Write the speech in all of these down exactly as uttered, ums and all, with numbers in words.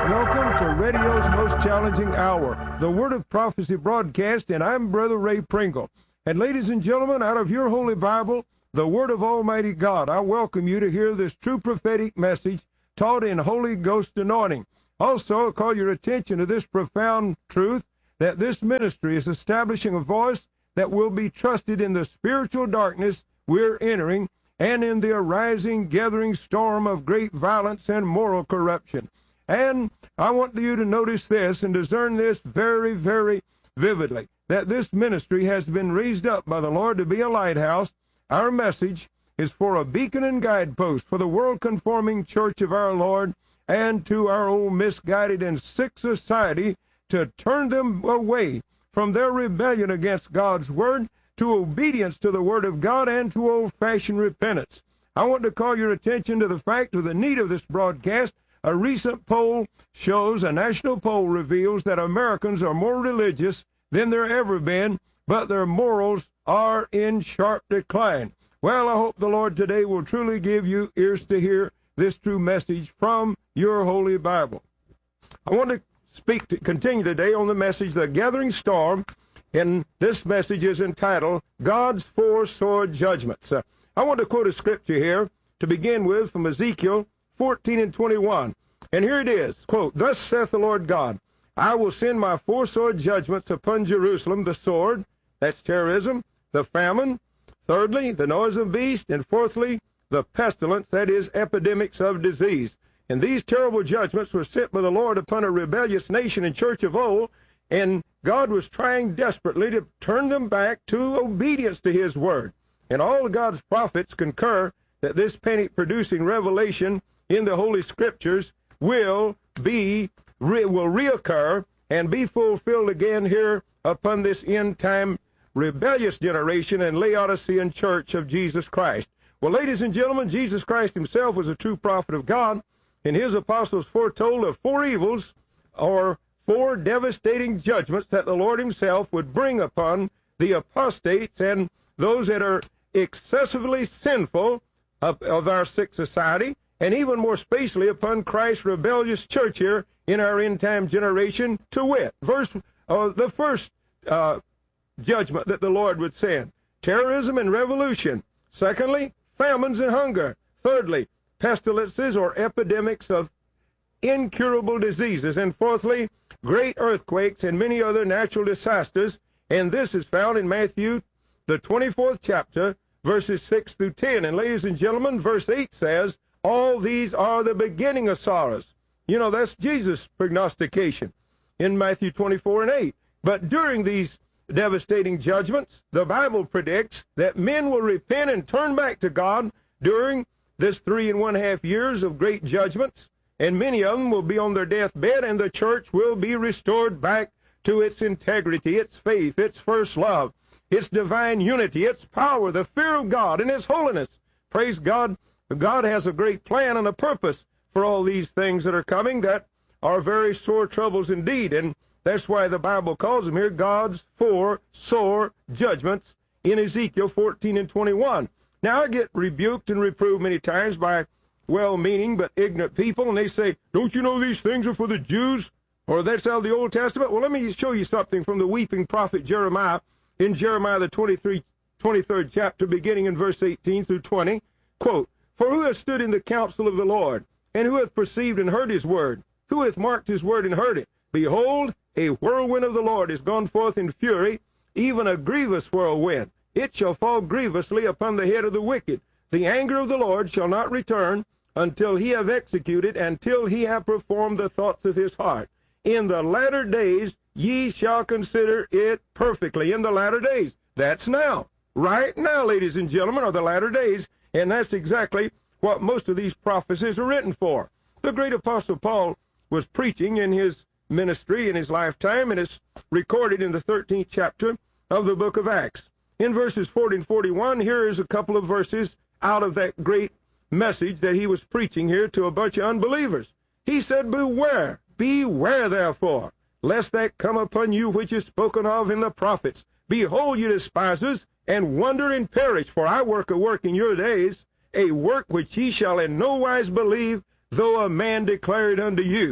Welcome to radio's most challenging hour, the Word of Prophecy broadcast, and I'm Brother Ray Pringle. And ladies and gentlemen, out of your Holy Bible, the Word of Almighty God, I welcome you to hear this true prophetic message taught in Holy Ghost anointing. Also, I call your attention to this profound truth that this ministry is establishing a voice that will be trusted in the spiritual darkness we're entering and in the arising, gathering storm of great violence and moral corruption. And I want you to notice this and discern this very, very vividly, that this ministry has been raised up by the Lord to be a lighthouse. Our message is for a beacon and guidepost for the world-conforming church of our Lord and to our old misguided and sick society to turn them away from their rebellion against God's Word to obedience to the Word of God and to old-fashioned repentance. I want to call your attention to the fact of the need of this broadcast. A recent poll shows, a national poll reveals that Americans are more religious than there ever been, but their morals are in sharp decline. Well, I hope the Lord today will truly give you ears to hear this true message from your Holy Bible. I want to speak to continue today on the message, The Gathering Storm, and this message is entitled, God's Four Sword Judgments. Uh, I want to quote a scripture here to begin with from Ezekiel fourteen and twenty-one. And here it is, quote, Thus saith the Lord God, I will send my four sword judgments upon Jerusalem, the sword, that's terrorism, the famine, thirdly, the noise of beast, and fourthly, the pestilence, that is, epidemics of disease. And these terrible judgments were sent by the Lord upon a rebellious nation and church of old, and God was trying desperately to turn them back to obedience to his word. And all of God's prophets concur that this panic-producing revelation in the Holy Scriptures will be, re, will reoccur and be fulfilled again here upon this end-time rebellious generation and Laodicean church of Jesus Christ. Well, ladies and gentlemen, Jesus Christ himself was a true prophet of God, and his apostles foretold of four evils or four devastating judgments that the Lord himself would bring upon the apostates and those that are excessively sinful of, of our sick society, and even more spatially upon Christ's rebellious church here in our end-time generation, to wit, verse, uh, the first uh, judgment that the Lord would send, terrorism and revolution. Secondly, famines and hunger. Thirdly, pestilences or epidemics of incurable diseases. And fourthly, great earthquakes and many other natural disasters. And this is found in Matthew, the twenty-fourth chapter, verses six through ten. And ladies and gentlemen, verse eight says, all these are the beginning of sorrows. You know, that's Jesus' prognostication in Matthew twenty-four and eight. But during these devastating judgments, the Bible predicts that men will repent and turn back to God during this three and one half years of great judgments, and many of them will be on their deathbed, and the church will be restored back to its integrity, its faith, its first love, its divine unity, its power, the fear of God, and its holiness. Praise God. God has a great plan and a purpose for all these things that are coming that are very sore troubles indeed. And that's why the Bible calls them here God's four sore judgments in Ezekiel fourteen and twenty-one. Now, I get rebuked and reproved many times by well-meaning but ignorant people, and they say, don't you know these things are for the Jews? Or that's out of the Old Testament? Well, let me show you something from the weeping prophet Jeremiah in Jeremiah the twenty-third chapter, beginning in verse eighteen through twenty. Quote, For who hath stood in the counsel of the Lord, and who hath perceived and heard his word? Who hath marked his word and heard it? Behold, a whirlwind of the Lord is gone forth in fury, even a grievous whirlwind. It shall fall grievously upon the head of the wicked. The anger of the Lord shall not return until he have executed, until he have performed the thoughts of his heart. In the latter days ye shall consider it perfectly. In the latter days. That's now. Right now, ladies and gentlemen, are the latter days. And that's exactly what most of these prophecies are written for. The great Apostle Paul was preaching in his ministry in his lifetime, and it's recorded in the thirteenth chapter of the book of Acts. In verses forty and forty-one, here is a couple of verses out of that great message that he was preaching here to a bunch of unbelievers. He said, Beware, beware therefore, lest that come upon you which is spoken of in the prophets. Behold, you despisers, and wonder and perish, for I work a work in your days, a work which ye shall in no wise believe, though a man declare it unto you.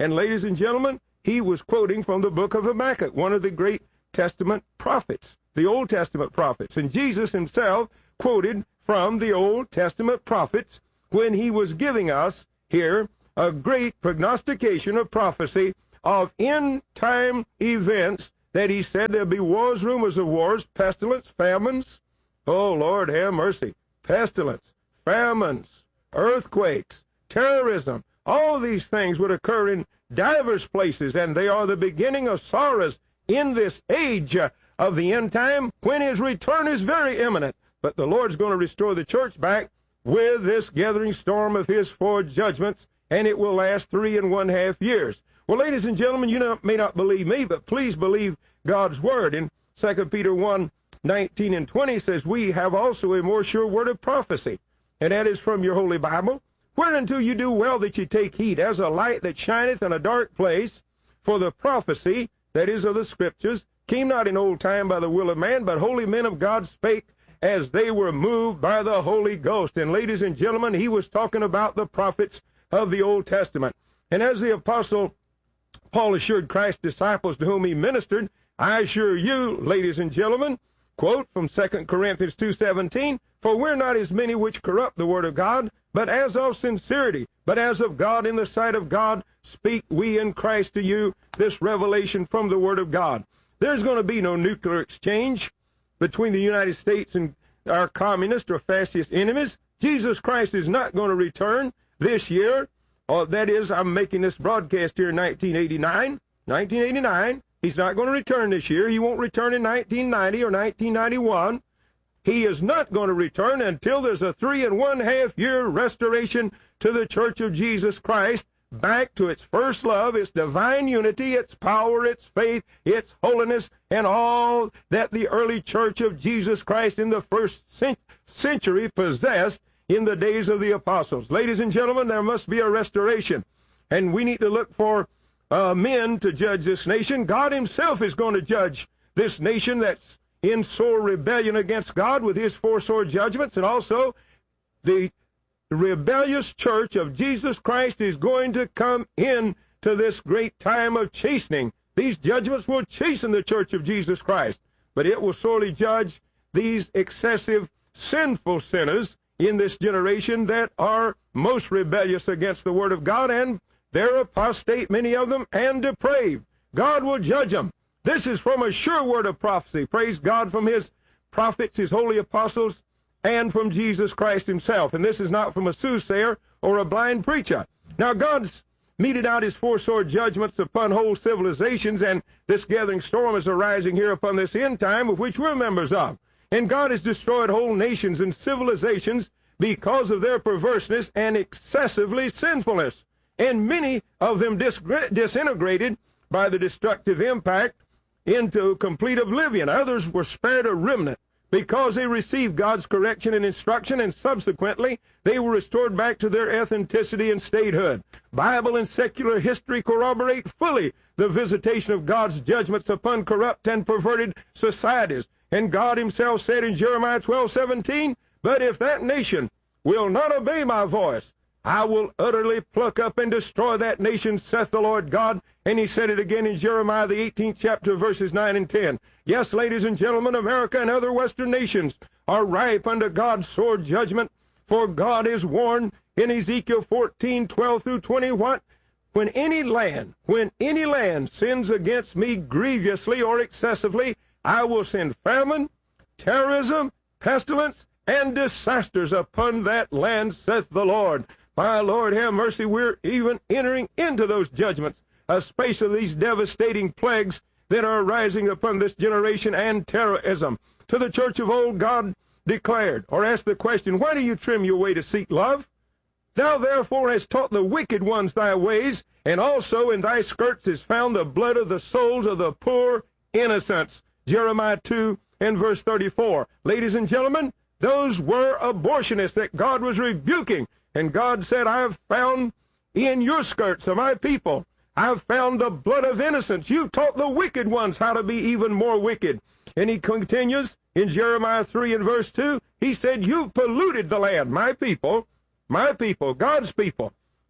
And ladies and gentlemen, he was quoting from the book of Habakkuk, one of the great Testament prophets, the Old Testament prophets. And Jesus himself quoted from the Old Testament prophets when he was giving us here a great prognostication of prophecy of end-time events that he said there'll be wars, rumors of wars, pestilence, famines. Oh, Lord, have mercy. Pestilence, famines, earthquakes, terrorism. All these things would occur in divers places, and they are the beginning of sorrows in this age uh, of the end time when his return is very imminent. But the Lord's going to restore the church back with this gathering storm of his four judgments, and it will last three and one half years. Well, ladies and gentlemen, you know, may not believe me, but please believe God's word. In Second Peter one, nineteen and twenty says, we have also a more sure word of prophecy, and that is from your holy Bible, whereunto you do well that you take heed, as a light that shineth in a dark place, for the prophecy, that is of the Scriptures, came not in old time by the will of man, but holy men of God spake as they were moved by the Holy Ghost. And ladies and gentlemen, he was talking about the prophets of the Old Testament. And as the apostle Paul assured Christ's disciples to whom he ministered, I assure you, ladies and gentlemen, quote from Second Corinthians two seventeen, for we're not as many which corrupt the word of God, but as of sincerity, but as of God in the sight of God, speak we in Christ to you this revelation from the word of God. There's going to be no nuclear exchange between the United States and our communist or fascist enemies. Jesus Christ is not going to return this year. Or that is, I'm making this broadcast here in nineteen eighty-nine. nineteen eighty-nine. He's not going to return this year. He won't return in nineteen ninety or nineteen ninety-one. He is not going to return until there's a three and one half year restoration to the Church of Jesus Christ, back to its first love, its divine unity, its power, its faith, its holiness, and all that the early Church of Jesus Christ in the first century possessed in the days of the apostles. Ladies and gentlemen, there must be a restoration, and we need to look for uh, men to judge this nation. God himself is going to judge this nation that's in sore rebellion against God with his four sore judgments, and also the rebellious church of Jesus Christ is going to come in to this great time of chastening. These judgments will chasten the church of Jesus Christ, but it will sorely judge these excessive sinful sinners in this generation that are most rebellious against the word of God, and they're apostate, many of them, and depraved. God will judge them. This is from a sure word of prophecy. Praise God, from his prophets, his holy apostles, and from Jesus Christ himself. And this is not from a soothsayer or a blind preacher. Now, God's meted out his four sore judgments upon whole civilizations, and this gathering storm is arising here upon this end time, of which we're members of. And God has destroyed whole nations and civilizations because of their perverseness and excessively sinfulness. And many of them dis disintegrated by the destructive impact into complete oblivion. Others were spared a remnant because they received God's correction and instruction, and subsequently they were restored back to their ethnicity and statehood. Bible and secular history corroborate fully the visitation of God's judgments upon corrupt and perverted societies. And God himself said in Jeremiah twelve seventeen, but if that nation will not obey my voice, I will utterly pluck up and destroy that nation, saith the Lord God. And he said it again in Jeremiah, the eighteenth chapter, verses nine and ten. Yes, ladies and gentlemen, America and other Western nations are ripe unto God's sore judgment, for God is warned in Ezekiel fourteen, twelve through twenty, what? When any land, when any land sins against me grievously or excessively, I will send famine, terrorism, pestilence, and disasters upon that land, saith the Lord. My Lord, have mercy, we're even entering into those judgments, a space of these devastating plagues that are rising upon this generation, and terrorism. To the church of old, God declared, or asked the question, why do you trim your way to seek love? Thou therefore hast taught the wicked ones thy ways, and also in thy skirts is found the blood of the souls of the poor innocents. Jeremiah two and verse thirty-four. Ladies and gentlemen, those were abortionists that God was rebuking. And God said, I have found in your skirts of my people, I have found the blood of innocents. You taught the wicked ones how to be even more wicked. And he continues in Jeremiah three and verse two, he said, you've polluted the land, my people, my people, God's people,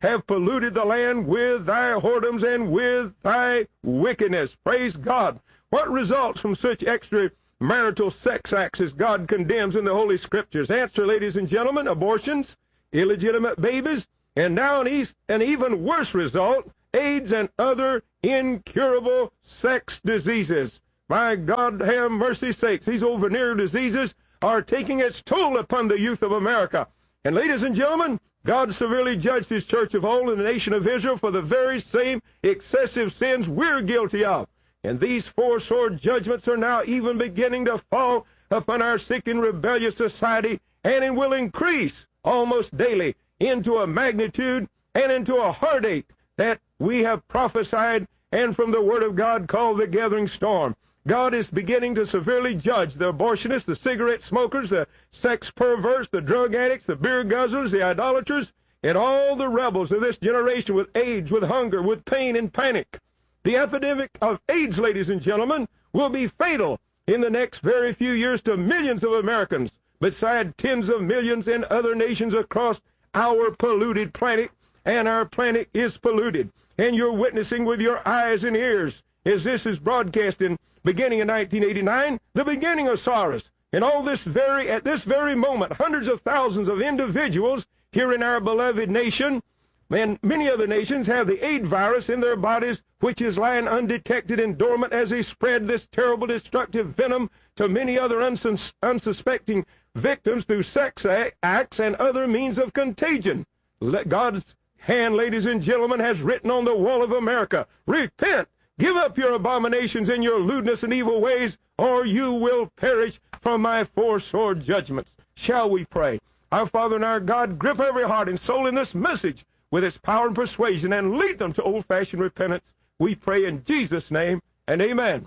have polluted the land with thy whoredoms and with thy wickedness. Praise God. What results from such extramarital sex acts as God condemns in the Holy Scriptures? Answer, ladies and gentlemen: abortions, illegitimate babies, and now an, e- an even worse result, AIDS and other incurable sex diseases. My God, have mercy sakes, these old venereal diseases are taking its toll upon the youth of America. And ladies and gentlemen, God severely judged his church of old and the nation of Israel for the very same excessive sins we're guilty of. And these four sword judgments are now even beginning to fall upon our sick and rebellious society, and it will increase almost daily into a magnitude and into a heartache that we have prophesied and from the Word of God called the gathering storm. God is beginning to severely judge the abortionists, the cigarette smokers, the sex perverts, the drug addicts, the beer guzzlers, the idolaters, and all the rebels of this generation with AIDS, with hunger, with pain and panic. The epidemic of AIDS, ladies and gentlemen, will be fatal in the next very few years to millions of Americans, beside tens of millions in other nations across our polluted planet. And our planet is polluted. And you're witnessing with your eyes and ears as this is broadcasting beginning in nineteen eighty-nine, the beginning of SARS. And all this very, at this very moment, hundreds of thousands of individuals here in our beloved nation, and many other nations, have the AIDS virus in their bodies, which is lying undetected and dormant as they spread this terrible destructive venom to many other unsus- unsuspecting victims through sex acts and other means of contagion. Let God's hand, ladies and gentlemen, has written on the wall of America: repent, give up your abominations and your lewdness and evil ways, or you will perish from my four sword judgments. Shall we pray? Our Father and our God, grip every heart and soul in this message with its power and persuasion, and lead them to old-fashioned repentance. We pray in Jesus' name, and amen.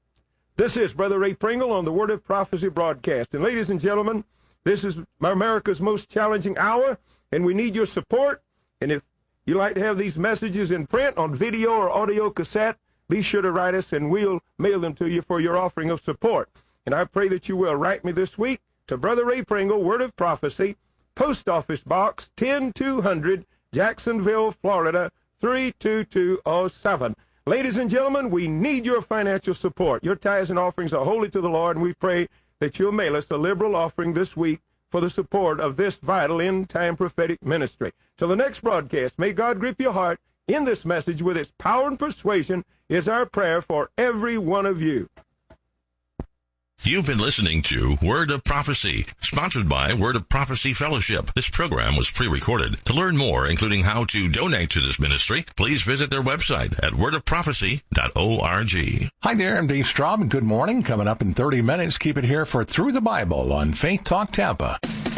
This is Brother Ray Pringle on the Word of Prophecy broadcast. And ladies and gentlemen, this is America's most challenging hour, and we need your support. And if you like to have these messages in print, on video or audio cassette, be sure to write us, and we'll mail them to you for your offering of support. And I pray that you will write me this week to Brother Ray Pringle, Word of Prophecy, Post Office Box ten two hundred, Jacksonville, Florida, three two two oh seven. Ladies and gentlemen, we need your financial support. Your tithes and offerings are holy to the Lord, and we pray that you'll mail us a liberal offering this week for the support of this vital end-time prophetic ministry. Till the next broadcast, may God grip your heart in this message with its power and persuasion is our prayer for every one of you. You've been listening to Word of Prophecy, sponsored by Word of Prophecy Fellowship. This program was pre-recorded. To learn more, including how to donate to this ministry, please visit their website at word of prophecy dot org. Hi there, I'm Dave Straub, and good morning. Coming up in thirty minutes, keep it here for Through the Bible on Faith Talk Tampa.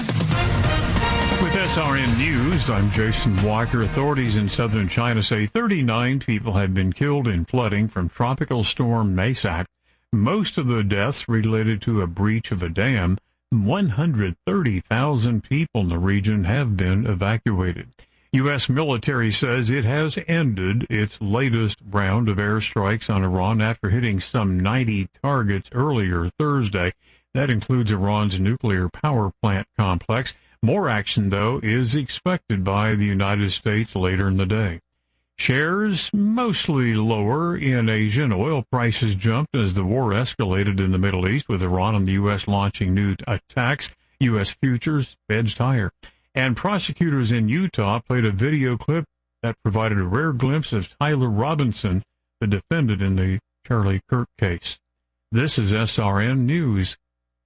With S R N News, I'm Jason Walker. Authorities in southern China say thirty-nine people have been killed in flooding from Tropical Storm Maysak. Most of the deaths related to a breach of a dam. one hundred thirty thousand people in the region have been evacuated. U S military says it has ended its latest round of airstrikes on Iran after hitting some ninety targets earlier Thursday. That includes Iran's nuclear power plant complex. More action, though, is expected by the United States later in the day. Shares mostly lower in Asia, and oil prices jumped as the war escalated in the Middle East, with Iran and the U S launching new attacks. U S futures edged higher. And prosecutors in Utah played a video clip that provided a rare glimpse of Tyler Robinson, the defendant in the Charlie Kirk case. This is S R N News.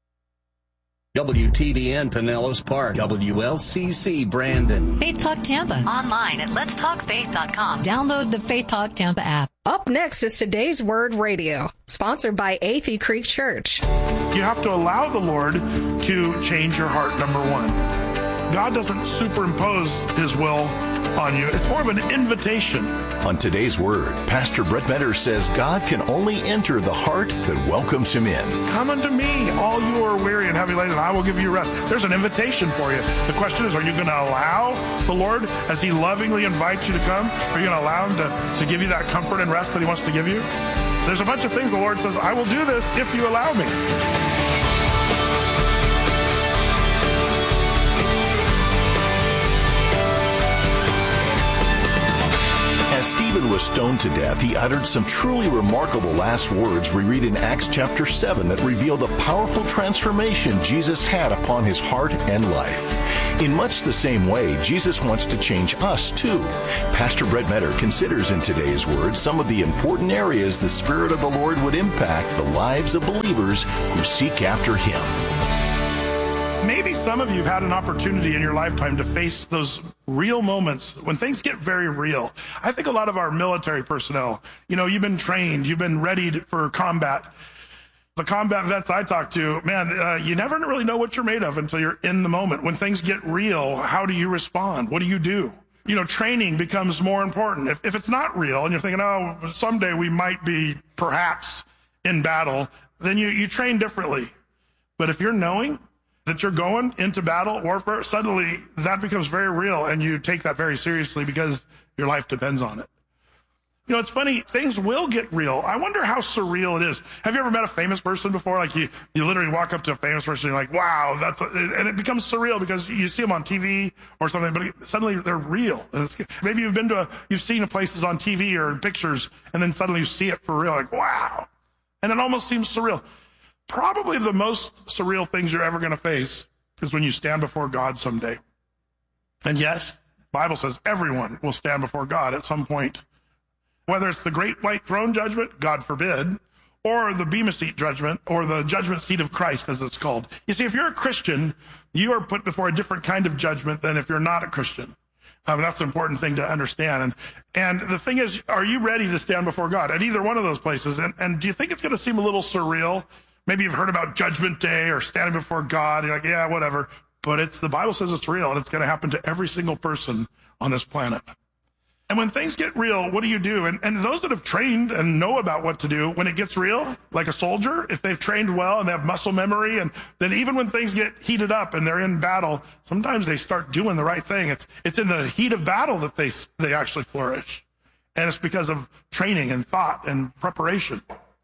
W T B N Pinellas Park, W L C C Brandon. Faith Talk Tampa. Online at lets talk faith dot com. Download the Faith Talk Tampa app. Up next is Today's Word Radio, sponsored by Athey Creek Church. You have to allow the Lord to change your heart, number one. God doesn't superimpose his will on you. It's more of an invitation. On Today's Word, Pastor Brett Metter says God can only enter the heart that welcomes him in. Come unto me, all you are weary and heavy laden, and I will give you rest. There's an invitation for you. The question is, are you going to allow the Lord, as he lovingly invites you to come, are you going to allow him to, to give you that comfort and rest that he wants to give you? There's a bunch of things the Lord says, I will do this if you allow me. Stephen was stoned to death, he uttered some truly remarkable last words we read in Acts chapter seven that reveal the powerful transformation Jesus had upon his heart and life. In much the same way, Jesus wants to change us too. Pastor Brett Metter considers in today's Word some of the important areas the Spirit of the Lord would impact the lives of believers who seek after Him. Maybe some of you have had an opportunity in your lifetime to face those real moments when things get very real. I think a lot of our military personnel, you know, you've been trained, you've been readied for combat. The combat vets I talk to, man, uh, you never really know what you're made of until you're in the moment. When things get real, how do you respond? What do you do? You know, training becomes more important. If, if it's not real and you're thinking, oh, someday we might be perhaps in battle, then you, you train differently. But if you're knowing that you're going into battle, warfare, suddenly that becomes very real and you take that very seriously because your life depends on it. You know, it's funny, things will get real. I wonder how surreal it is. Have you ever met a famous person before? Like you, you literally walk up to a famous person and you're like, wow, that's, a, and it becomes surreal because you see them on T V or something, but suddenly they're real. And it's, maybe you've been to a, you've seen places on T V or in pictures and then suddenly you see it for real, like, wow. And it almost seems surreal. Probably the most surreal things you're ever going to face is when you stand before God someday. And yes, the Bible says everyone will stand before God at some point. Whether it's the great white throne judgment, God forbid, or the Bema seat judgment, or the judgment seat of Christ, as it's called. You see, if you're a Christian, you are put before a different kind of judgment than if you're not a Christian. I mean, that's an important thing to understand. And, and the thing is, are you ready to stand before God at either one of those places? And, and do you think it's going to seem a little surreal? Maybe you've heard about Judgment Day or standing before God. You're like, yeah, whatever. But it's the Bible says it's real, and it's going to happen to every single person on this planet. And when things get real, what do you do? And, and those that have trained and know about what to do, when it gets real, like a soldier, if they've trained well and they have muscle memory, and then even when things get heated up and they're in battle, sometimes they start doing the right thing. It's it's in the heat of battle that they they actually flourish. And it's because of training and thought and preparation.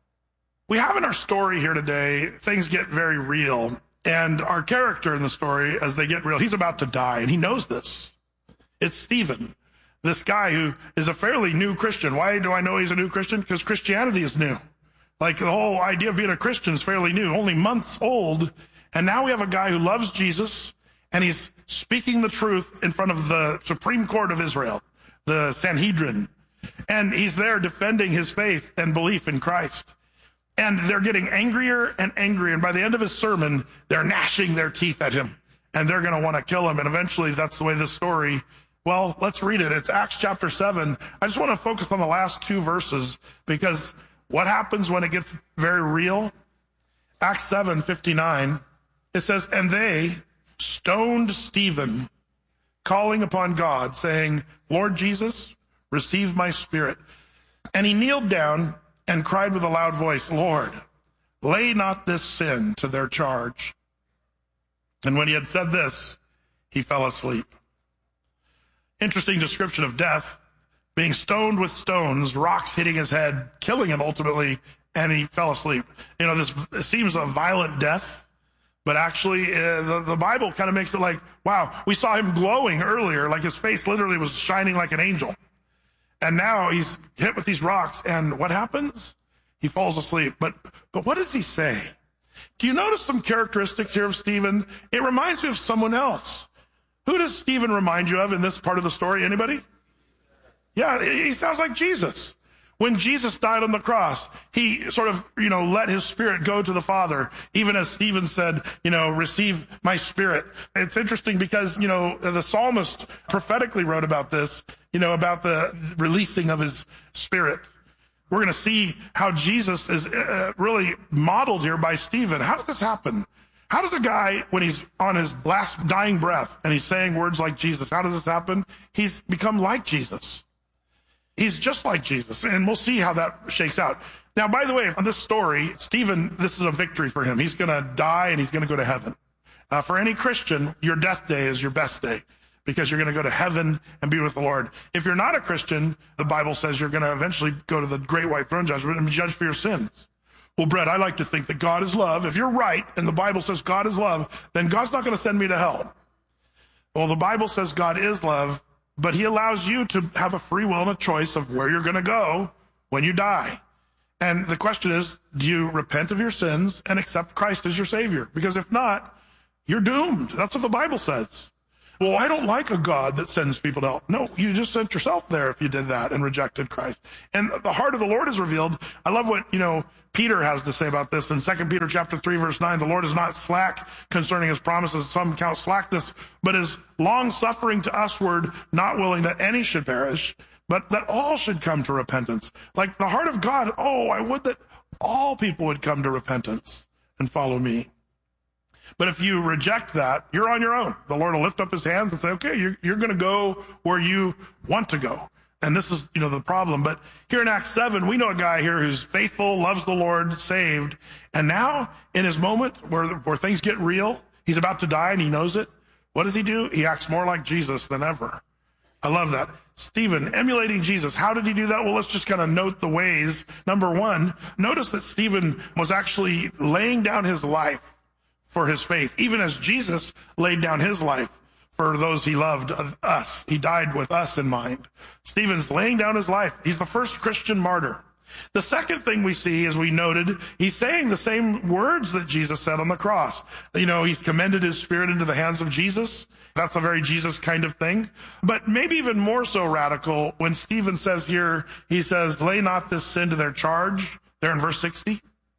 We have in our story here today, things get very real. And our character in the story, as they get real, he's about to die, and he knows this. It's Stephen. This guy who is a fairly new Christian. Why do I know he's a new Christian? Because Christianity is new. Like the whole idea of being a Christian is fairly new, only months old. And now we have a guy who loves Jesus, and he's speaking the truth in front of the Supreme Court of Israel, the Sanhedrin. And he's there defending his faith and belief in Christ. And they're getting angrier and angrier. And by the end of his sermon, they're gnashing their teeth at him. And they're going to want to kill him. And eventually, that's the way this story. Well, let's read it. It's Acts chapter seven. I just want to focus on the last two verses because what happens when it gets very real? Acts seven fifty-nine, it says, and they stoned Stephen, calling upon God, saying, Lord Jesus, receive my spirit. And he kneeled down and cried with a loud voice, Lord, lay not this sin to their charge. And when he had said this, he fell asleep. Interesting description of death, being stoned with stones, rocks hitting his head, killing him ultimately, and he fell asleep. You know, this seems a violent death, but actually uh, the, the Bible kind of makes it like, wow, we saw him glowing earlier, like his face literally was shining like an angel. And now he's hit with these rocks, and what happens? He falls asleep. But but what does he say? Do you notice some characteristics here of Stephen? It reminds me of someone else. Who does Stephen remind you of in this part of the story? Anybody? Yeah, he sounds like Jesus. When Jesus died on the cross, he sort of, you know, let his spirit go to the Father, even as Stephen said, you know, receive my spirit. It's interesting because, you know, the psalmist prophetically wrote about this, you know, about the releasing of his spirit. We're going to see how Jesus is uh, really modeled here by Stephen. How does this happen? How does a guy, when he's on his last dying breath and he's saying words like Jesus, how does this happen? He's become like Jesus. He's just like Jesus, and we'll see how that shakes out. Now, by the way, on this story, Stephen, this is a victory for him. He's going to die, and he's going to go to heaven. Uh, for any Christian, your death day is your best day because you're going to go to heaven and be with the Lord. If you're not a Christian, the Bible says you're going to eventually go to the great white throne judgment and be judged for your sins. Well, Brett, I like to think that God is love. If you're right, and the Bible says God is love, then God's not going to send me to hell. Well, the Bible says God is love, but he allows you to have a free will and a choice of where you're going to go when you die. And the question is, do you repent of your sins and accept Christ as your Savior? Because if not, you're doomed. That's what the Bible says. Well, I don't like a God that sends people to hell. No, you just sent yourself there if you did that and rejected Christ. And the heart of the Lord is revealed. I love what, you know, Peter has to say about this in Second Peter chapter three, verse nine. The Lord is not slack concerning his promises, some count slackness, but is long-suffering to usward, not willing that any should perish, but that all should come to repentance. Like the heart of God, oh, I would that all people would come to repentance and follow me. But if you reject that, you're on your own. The Lord will lift up his hands and say, okay, you're, you're going to go where you want to go. And this is, you know, the problem. But here in Acts seven, we know a guy here who's faithful, loves the Lord, saved. And now in his moment where, where things get real, he's about to die and he knows it. What does he do? He acts more like Jesus than ever. I love that. Stephen, emulating Jesus. How did he do that? Well, let's just kind of note the ways. Number one, notice that Stephen was actually laying down his life for his faith, even as Jesus laid down his life for those he loved, us. He died with us in mind. Stephen's laying down his life. He's the first Christian martyr. The second thing we see, as we noted, he's saying the same words that Jesus said on the cross. You know, he's commended his spirit into the hands of Jesus. That's a very Jesus kind of thing. But maybe even more so radical when Stephen says here, he says, lay not this sin to their charge, there in verse sixty.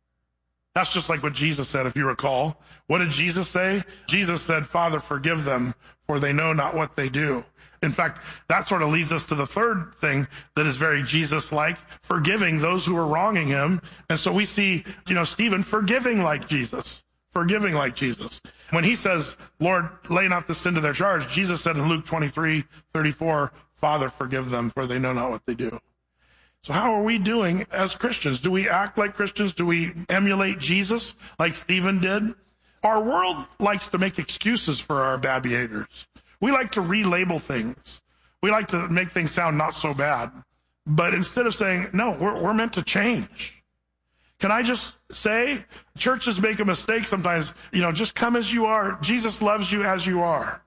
That's just like what Jesus said, if you recall. What did Jesus say? Jesus said, Father, forgive them, for they know not what they do. In fact, that sort of leads us to the third thing that is very Jesus-like, forgiving those who are wronging him. And so we see, you know, Stephen forgiving like Jesus, forgiving like Jesus. When he says, Lord, lay not this sin to their charge, Jesus said in Luke twenty-three thirty-four, Father, forgive them, for they know not what they do. So how are we doing as Christians? Do we act like Christians? Do we emulate Jesus like Stephen did? Our world likes to make excuses for our bad behaviors. We like to relabel things. We like to make things sound not so bad. But instead of saying, no, we're, we're meant to change. Can I just say, churches make a mistake sometimes. You know, just come as you are. Jesus loves you as you are.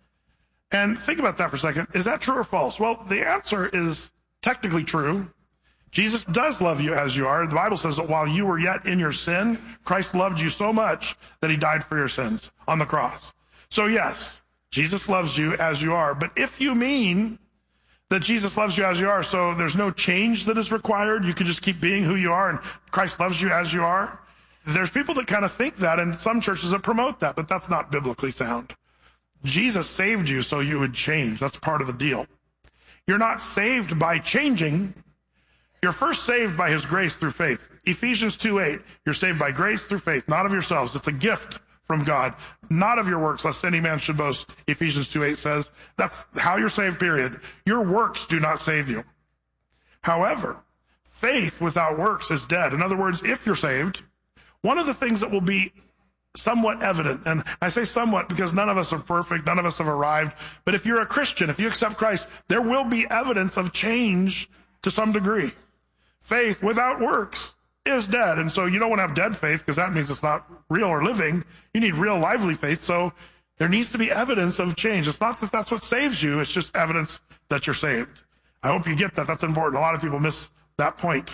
And think about that for a second. Is that true or false? Well, the answer is technically true. Jesus does love you as you are. The Bible says that while you were yet in your sin, Christ loved you so much that he died for your sins on the cross. So yes, Jesus loves you as you are. But if you mean that Jesus loves you as you are, so there's no change that is required, you can just keep being who you are and Christ loves you as you are, there's people that kind of think that, and some churches that promote that, but that's not biblically sound. Jesus saved you so you would change. That's part of the deal. You're not saved by changing. You're first saved by his grace through faith. Ephesians two eight, you're saved by grace through faith, not of yourselves. It's a gift from God, not of your works, lest any man should boast, Ephesians two eight says. That's how you're saved, period. Your works do not save you. However, faith without works is dead. In other words, if you're saved, one of the things that will be somewhat evident, and I say somewhat because none of us are perfect, none of us have arrived, but if you're a Christian, if you accept Christ, there will be evidence of change to some degree. Faith without works is dead. And so you don't want to have dead faith because that means it's not real or living. You need real lively faith. So there needs to be evidence of change. It's not that that's what saves you. It's just evidence that you're saved. I hope you get that. That's important. A lot of people miss that point.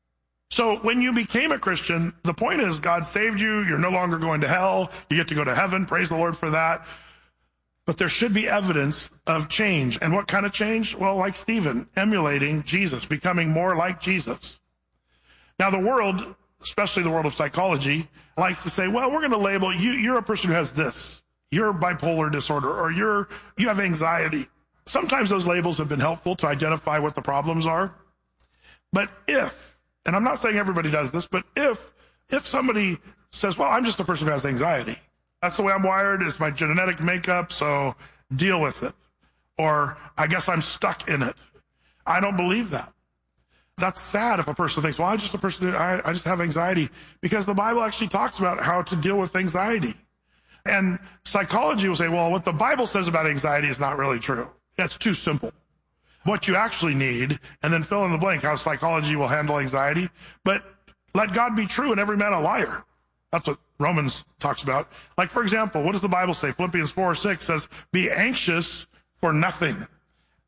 So when you became a Christian, the point is God saved you. You're no longer going to hell. You get to go to heaven. Praise the Lord for that. But there should be evidence of change. And what kind of change? Well, like Stephen, emulating Jesus, becoming more like Jesus. Now, the world, especially the world of psychology, likes to say, well, we're going to label you, you're a person who has this. You're bipolar disorder, or you're, you have anxiety. Sometimes those labels have been helpful to identify what the problems are. But if, and I'm not saying everybody does this, but if, if somebody says, well, I'm just a person who has anxiety. That's the way I'm wired. It's my genetic makeup, so deal with it. Or I guess I'm stuck in it. I don't believe that. That's sad if a person thinks, well, I'm just a person who, I, I just have anxiety. Because the Bible actually talks about how to deal with anxiety. And psychology will say, well, what the Bible says about anxiety is not really true. That's too simple. What you actually need, and then fill in the blank, how psychology will handle anxiety. But let God be true and every man a liar. That's what Romans talks about. Like, for example, what does the Bible say? Philippians four six says, be anxious for nothing.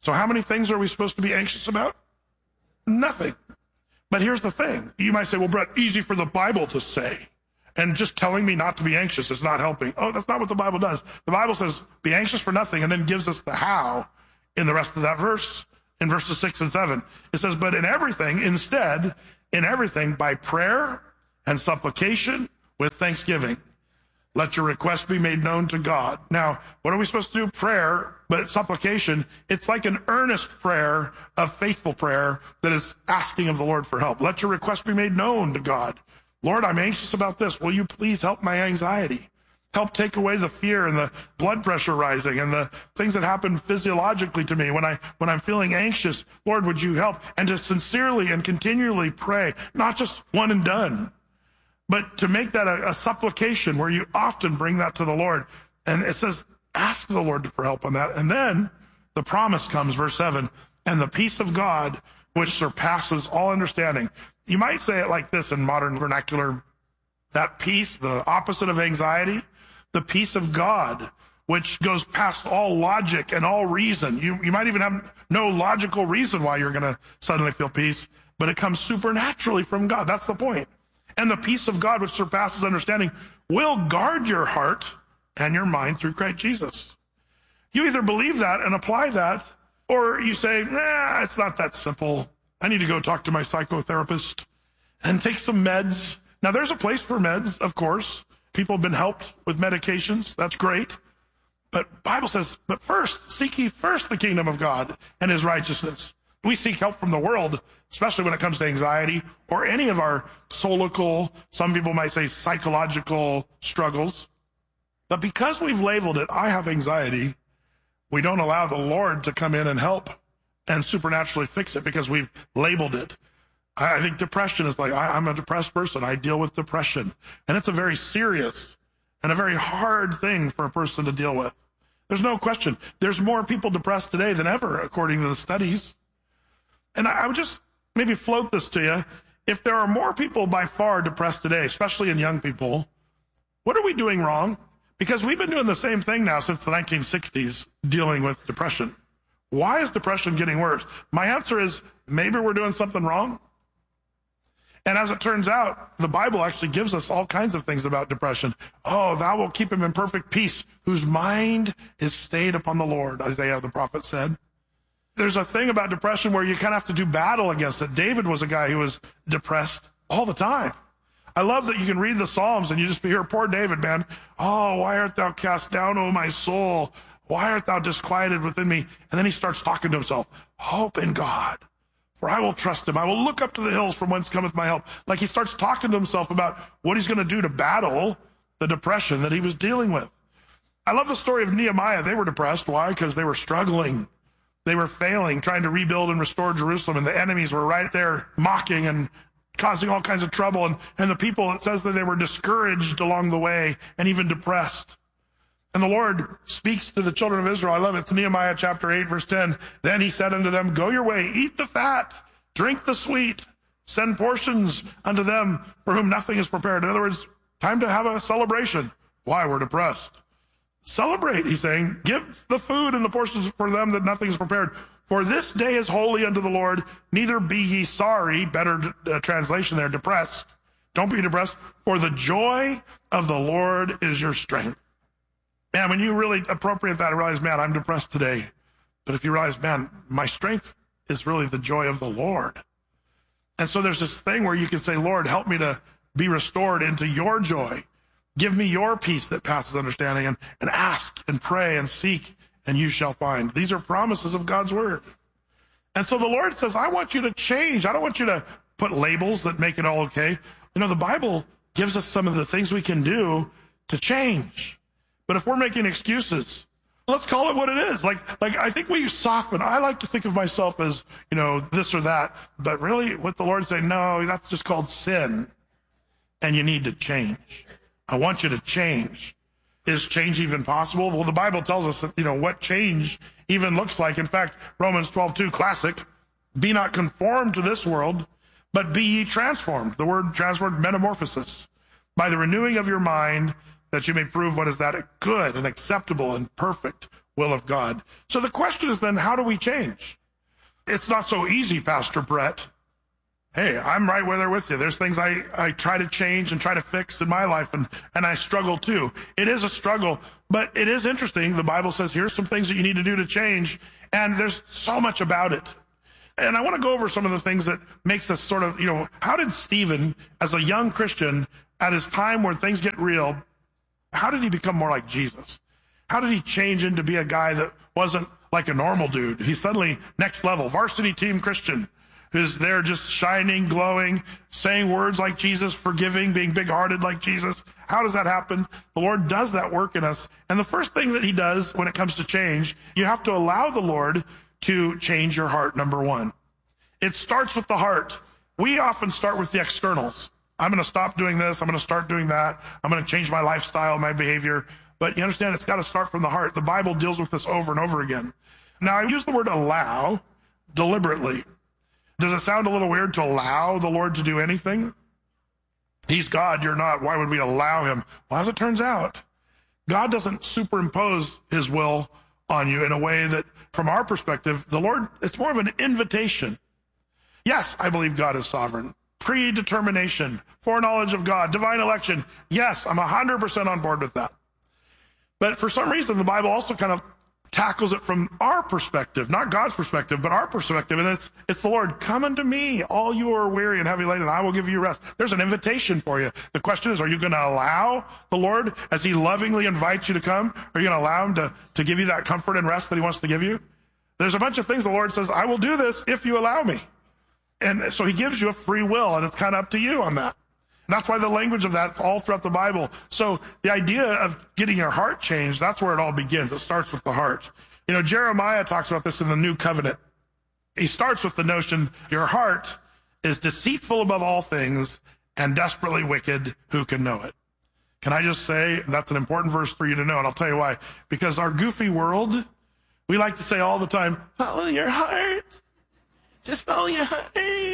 So how many things are we supposed to be anxious about? Nothing. But here's the thing. You might say, well, Brett, easy for the Bible to say. And just telling me not to be anxious is not helping. Oh, that's not what the Bible does. The Bible says, be anxious for nothing, and then gives us the how in the rest of that verse, in verses six and seven. It says, but in everything, instead, in everything, by prayer and supplication with thanksgiving, let your requests be made known to God. Now, what are we supposed to do? Prayer, but supplication, it's like an earnest prayer, a faithful prayer that is asking of the Lord for help. Let your requests be made known to God. Lord, I'm anxious about this. Will you please help my anxiety? Help take away the fear and the blood pressure rising and the things that happen physiologically to me when, I, when I'm feeling anxious. Lord, would you help? And to sincerely and continually pray, not just one and done, but to make that a, a supplication where you often bring that to the Lord. And it says, ask the Lord for help on that. And then the promise comes, verse seven, and the peace of God, which surpasses all understanding. You might say it like this in modern vernacular, that peace, the opposite of anxiety, the peace of God, which goes past all logic and all reason. You, you might even have no logical reason why you're going to suddenly feel peace, but it comes supernaturally from God. That's the point. And the peace of God, which surpasses understanding, will guard your heart and your mind through Christ Jesus. You either believe that and apply that, or you say, nah, it's not that simple. I need to go talk to my psychotherapist and take some meds. Now, there's a place for meds, of course. People have been helped with medications. That's great. But Bible says, but first, seek ye first the kingdom of God and his righteousness. We seek help from the world, especially when it comes to anxiety or any of our solical, some people might say psychological struggles. But because we've labeled it, I have anxiety, we don't allow the Lord to come in and help and supernaturally fix it because we've labeled it. I think depression is like, I, I'm a depressed person. I deal with depression. And it's a very serious and a very hard thing for a person to deal with. There's no question. There's more people depressed today than ever, according to the studies. And I, I would just maybe float this to you. If there are more people by far depressed today, especially in young people, what are we doing wrong? Because we've been doing the same thing now since the nineteen sixties, dealing with depression. Why is depression getting worse? My answer is maybe we're doing something wrong. And as it turns out, the Bible actually gives us all kinds of things about depression. Oh, thou wilt keep him in perfect peace, whose mind is stayed upon the Lord, Isaiah the prophet said. There's a thing about depression where you kind of have to do battle against it. David was a guy who was depressed all the time. I love that you can read the Psalms and you just hear, poor David, man. Oh, why art thou cast down, O my soul? Why art thou disquieted within me? And then he starts talking to himself. Hope in God, for I will trust him. I will look up to the hills from whence cometh my help. Like he starts talking to himself about what he's going to do to battle the depression that he was dealing with. I love the story of Nehemiah. They were depressed. Why? Because they were struggling. They were failing, trying to rebuild and restore Jerusalem, and the enemies were right there mocking and causing all kinds of trouble. And, and the people, it says that they were discouraged along the way and even depressed. And the Lord speaks to the children of Israel. I love it. It's Nehemiah chapter eight, verse ten. Then he said unto them, go your way, eat the fat, drink the sweet, send portions unto them for whom nothing is prepared. In other words, time to have a celebration. Why? We're depressed. Celebrate, he's saying. Give the food and the portions for them that nothing is prepared. For this day is holy unto the Lord. Neither be ye sorry. Better uh, translation there, depressed. Don't be depressed. For the joy of the Lord is your strength. Man, when you really appropriate that, I realize, man, I'm depressed today. But if you realize, man, my strength is really the joy of the Lord. And so there's this thing where you can say, Lord, help me to be restored into your joy. Give me your peace that passes understanding, and, and ask and pray and seek, and you shall find. These are promises of God's word. And so the Lord says, I want you to change. I don't want you to put labels that make it all okay. You know, the Bible gives us some of the things we can do to change. But if we're making excuses, let's call it what it is. Like, like I think we soften. I like to think of myself as, you know, this or that. But really, what the Lord's saying, no, that's just called sin. And you need to change. I want you to change. Is change even possible? Well, the Bible tells us that, you know, what change even looks like. In fact, Romans twelve two, classic, be not conformed to this world, but be ye transformed. The word transformed, metamorphosis, by the renewing of your mind, that you may prove what is that good and acceptable and perfect will of God. So the question is then, how do we change? It's not so easy, Pastor Brett. Hey, I'm right there with you. There's things I, I try to change and try to fix in my life, and, and I struggle too. It is a struggle, but it is interesting. The Bible says here's some things that you need to do to change, and there's so much about it. And I want to go over some of the things that makes us sort of, you know, how did Stephen, as a young Christian, at his time where things get real, how did he become more like Jesus? How did he change into be a guy that wasn't like a normal dude? He's suddenly next level, varsity team Christian, who's there just shining, glowing, saying words like Jesus, forgiving, being big-hearted like Jesus. How does that happen? The Lord does that work in us. And the first thing that he does when it comes to change, you have to allow the Lord to change your heart, number one. It starts with the heart. We often start with the externals. I'm going to stop doing this. I'm going to start doing that. I'm going to change my lifestyle, my behavior. But you understand, it's got to start from the heart. The Bible deals with this over and over again. Now, I use the word allow deliberately. Does it sound a little weird to allow the Lord to do anything? He's God, you're not. Why would we allow him? Well, as it turns out, God doesn't superimpose his will on you in a way that, from our perspective, the Lord, it's more of an invitation. Yes, I believe God is sovereign. Predetermination, foreknowledge of God, divine election. Yes, I'm one hundred percent on board with that. But for some reason, the Bible also kind of tackles it from our perspective, not God's perspective, but our perspective. And it's it's the Lord, come unto me, all you are weary and heavy laden, and I will give you rest. There's an invitation for you. The question is, are you going to allow the Lord, as he lovingly invites you to come, are you going to allow him to, to give you that comfort and rest that he wants to give you? There's a bunch of things the Lord says, I will do this if you allow me. And so he gives you a free will, and it's kind of up to you on that. And that's why the language of that's all throughout the Bible. So the idea of getting your heart changed, that's where it all begins. It starts with the heart. You know, Jeremiah talks about this in the New Covenant. He starts with the notion, your heart is deceitful above all things and desperately wicked. Who can know it? Can I just say that's an important verse for you to know, and I'll tell you why. Because our goofy world, we like to say all the time, follow your heart. Just follow your heart.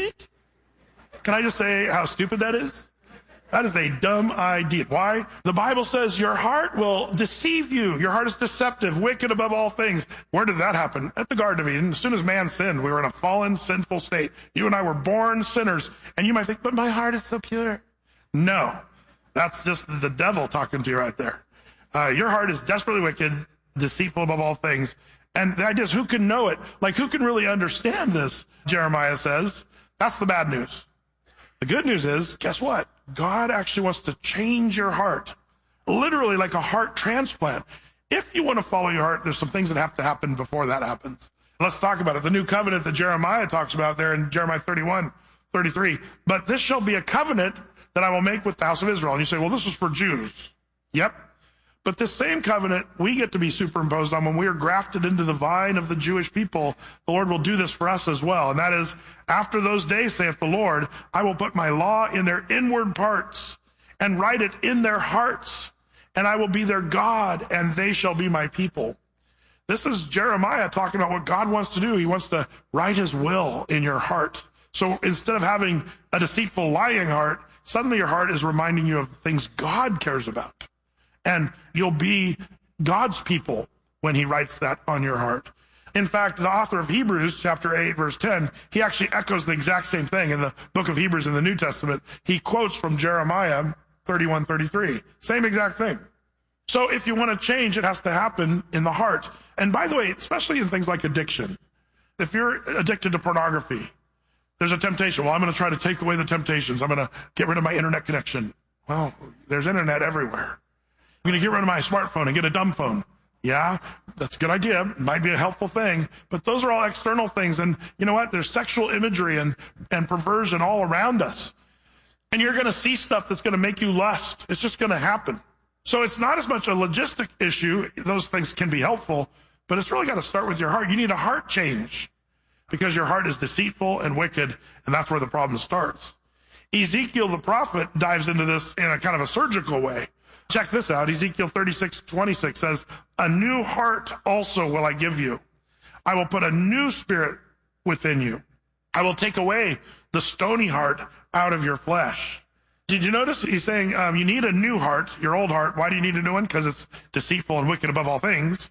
Can I just say how stupid that is? That is a dumb idea. Why? The Bible says your heart will deceive you. Your heart is deceptive, wicked above all things. Where did that happen? At the Garden of Eden. As soon as man sinned, we were in a fallen, sinful state. You and I were born sinners. And you might think, but my heart is so pure. No, that's just the devil talking to you right there. Uh, your heart is desperately wicked, deceitful above all things. And the idea is, who can know it? Like, who can really understand this? Jeremiah says. That's the bad news. The good news is, guess what? God actually wants to change your heart. Literally like a heart transplant. If you want to follow your heart, there's some things that have to happen before that happens. Let's talk about it. The new covenant that Jeremiah talks about there in Jeremiah thirty-one, thirty-three. But this shall be a covenant that I will make with the house of Israel. And you say, well, this is for Jews. Yep. But this same covenant we get to be superimposed on when we are grafted into the vine of the Jewish people. The Lord will do this for us as well. And that is, after those days, saith the Lord, I will put my law in their inward parts and write it in their hearts. And I will be their God, and they shall be my people. This is Jeremiah talking about what God wants to do. He wants to write his will in your heart. So instead of having a deceitful, lying heart, suddenly your heart is reminding you of things God cares about. And you'll be God's people when he writes that on your heart. In fact, the author of Hebrews, chapter eight, verse ten, he actually echoes the exact same thing in the book of Hebrews in the New Testament. He quotes from Jeremiah thirty-one, thirty-three. Same exact thing. So if you want to change, it has to happen in the heart. And by the way, especially in things like addiction. If you're addicted to pornography, there's a temptation. Well, I'm going to try to take away the temptations. I'm going to get rid of my internet connection. Well, there's internet everywhere. I'm going to get rid of my smartphone and get a dumb phone. Yeah, that's a good idea. It might be a helpful thing. But those are all external things. And you know what? There's sexual imagery and, and perversion all around us. And you're going to see stuff that's going to make you lust. It's just going to happen. So it's not as much a logistic issue. Those things can be helpful. But it's really got to start with your heart. You need a heart change because your heart is deceitful and wicked. And that's where the problem starts. Ezekiel the prophet dives into this in a kind of a surgical way. Check this out. Ezekiel thirty-six, twenty-six says, a new heart also will I give you. I will put a new spirit within you. I will take away the stony heart out of your flesh. Did you notice he's saying um, you need a new heart, your old heart. Why do you need a new one? Because it's deceitful and wicked above all things.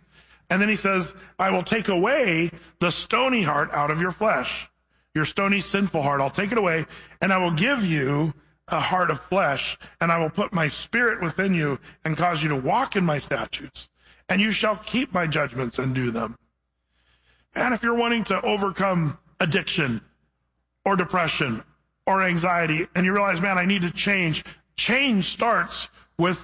And then he says, I will take away the stony heart out of your flesh, your stony, sinful heart. I'll take it away, and I will give you a heart of flesh, and I will put my spirit within you and cause you to walk in my statutes, and you shall keep my judgments and do them. And if you're wanting to overcome addiction or depression or anxiety, and you realize, man, I need to change, change starts with